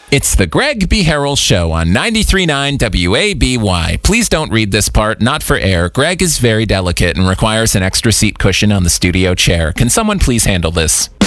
It's the Greg B. Harrell Show on 93.9 WABY. Please don't read this part, not for air. Greg is very delicate and requires an extra seat cushion on the studio chair. Can someone please handle this?